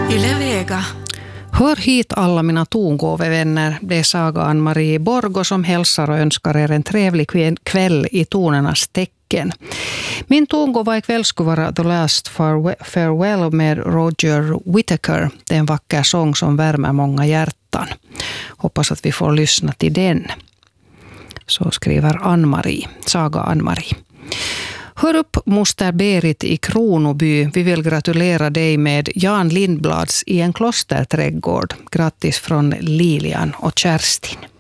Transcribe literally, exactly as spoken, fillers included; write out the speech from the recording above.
Yle Vega. Hör hit alla mina tongåvevänner, det är Saga Ann-Marie Borgo som hälsar och önskar er en trevlig kväll i tonernas tecken. Min tongåva ikväll skulle vara The Last Farewell med Roger Whittaker. Det är en vacker sång som värmer många hjärtan. Hoppas att vi får lyssna till den. Så skriver Ann-Marie, Saga Ann-Marie. Hör upp moster Berit i Kronoby. Vi vill gratulera dig med Jan Lindblads I en klosterträdgård. Grattis från Lilian och Kerstin.